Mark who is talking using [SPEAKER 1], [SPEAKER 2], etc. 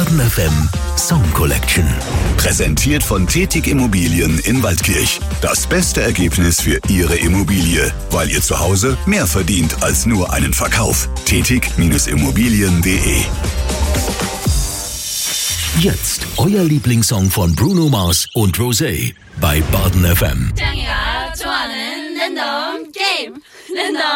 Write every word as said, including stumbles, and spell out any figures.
[SPEAKER 1] Baden F M Song Collection. Präsentiert von Tätig Immobilien in Waldkirch. Das beste Ergebnis für Ihre Immobilie, weil ihr zu Hause mehr verdient als nur einen Verkauf. tätig Immobilien punkt de. Jetzt euer Lieblingssong von Bruno Mars und Rosé bei Baden F M.